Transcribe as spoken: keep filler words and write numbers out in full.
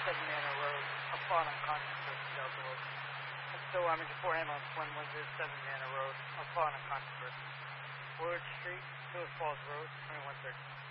seven Manor Road, upon uncontroversy, Delta Road. And so I'm in four ambulance one one zero seven Manor Road, upon uncontroversy. Willard Street, Phillips Falls Road, twenty-one thirty.